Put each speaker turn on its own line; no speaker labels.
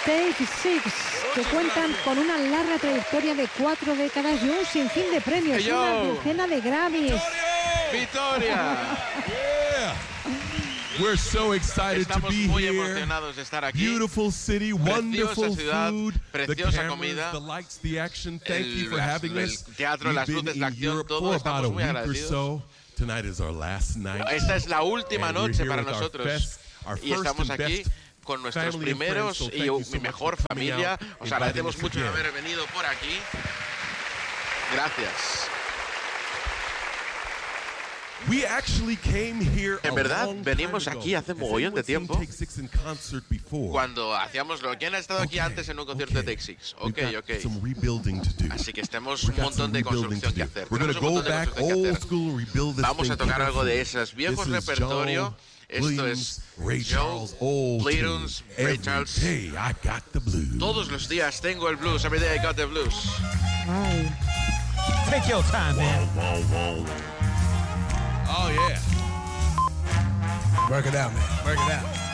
Take Six, que cuentan con una larga trayectoria de 4 décadas y un sinfín de premios, una docena de Grammys.
¡Victoria!
We're so excited
Estamos
to be
muy
here.
emocionados de estar aquí.
Beautiful city, wonderful
ciudad,
food,
preciosa
the cameras,
comida,
the lights, the action. Thank you for having us.
El teatro, las
We've
luces,
been
la
in
acción,
Europe
todo,
for about
estamos
a
muy
week or
agradecidos.
so. Tonight is our last night.
Esta es la última
And we're
noche
here
para
with our
nosotros
first
y estamos
and
aquí
best
con nuestros
family and
primeros
friends, so
y
thank you so
mi
much
mejor
for coming
familia.
out,
Os agradecemos
inviting us
mucho de
again.
haber venido por aquí. Gracias.
We actually came here
En
a
verdad,
long
venimos
time ago.
aquí hace
Has
mogollón de
anyone seen
tiempo.
Take Six in concert before?
Cuando hacíamos lo ¿quién ha estado aquí antes en un concierto de Take Six? Ok,
We've got
ok.
some rebuilding to do.
Así que tenemos
We
un
got
montón
some
de
rebuilding to
construcción que
do.
hacer.
We're going to
Tenemos un
go
montón de
back
construcción que
old
hacer.
school and rebuild this
Vamos
thing
a tocar algo de
beautifully.
esos viejos
This is
repertorio.
Joe
Esto
Williams,
es
Ray Charles, old
Williams,
tune.
Ray
Every
Charles.
day I got the blues.
Todos los días tengo el blues. Every day I got the blues.
Ay.
Take your time, man.
Oh yeah.
Work it out, man. Work it out.